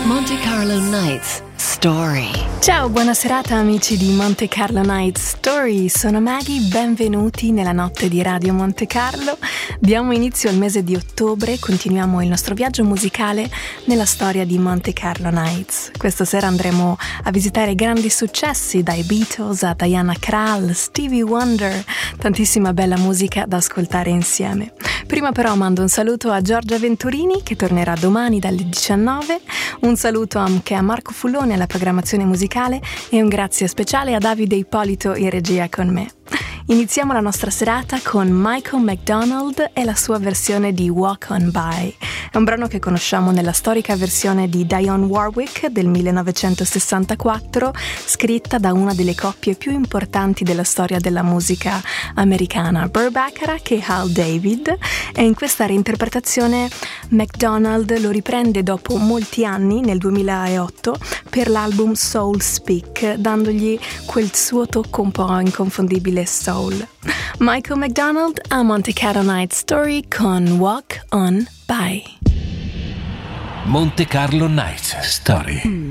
Monte Carlo Nights Story. Ciao, buona serata amici di Monte Carlo Nights Story, sono Maggie, benvenuti nella notte di Radio Monte Carlo. Diamo inizio al mese di ottobre e continuiamo il nostro viaggio musicale nella storia di Monte Carlo Nights. Questa sera andremo a visitare grandi successi, dai Beatles a Diana Krall, Stevie Wonder, tantissima bella musica da ascoltare insieme. Prima però mando un saluto a Giorgia Venturini che tornerà domani dalle 19, un saluto anche a Marco Fullone alla programmazione musicale e un grazie speciale a Davide Ippolito in regia con me. Iniziamo la nostra serata con Michael McDonald e la sua versione di Walk On By. È un brano che conosciamo nella storica versione di Dionne Warwick del 1964, scritta da una delle coppie più importanti della storia della musica americana, Burt Bacharach e Hal David, e in questa reinterpretazione McDonald lo riprende dopo molti anni, nel 2008, per l'album Soul Speak, dandogli quel suo tocco un po' inconfondibile soul. Michael McDonald a Monte Carlo Night Story con Walk On By. Monte Carlo Night Story.